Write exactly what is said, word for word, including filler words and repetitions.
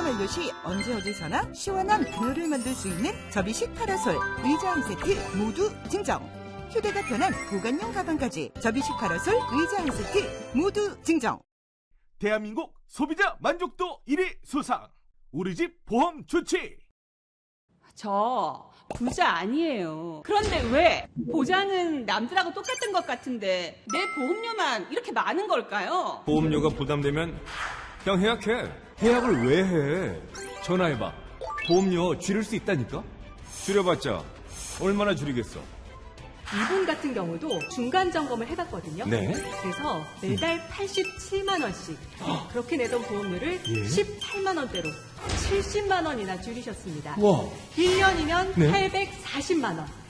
완료 시 언제 어디서나 시원한 그늘을 만들 수 있는 접이식 파라솔, 의자 한 세트 모두 증정. 휴대가 편한 보관용 가방까지 접이식 파라솔, 의자 한 세트 모두 증정. 대한민국 소비자 만족도 일 위 수상. 우리 집 보험 좋지. 저 부자 아니에요. 그런데 왜 보장은 남들하고 똑같은 것 같은데 내 보험료만 이렇게 많은 걸까요? 보험료가 부담되면 그냥 해약해. 해약을 왜 해? 전화해봐. 보험료 줄일 수 있다니까? 줄여봤자 얼마나 줄이겠어? 이분 같은 경우도 중간 점검을 해봤거든요. 네? 그래서 매달 팔십칠만 원씩 그렇게 내던 보험료를 예? 십팔만 원대로 칠십만 원이나 줄이셨습니다. 와. 일 년이면 네? 팔백사십만 원.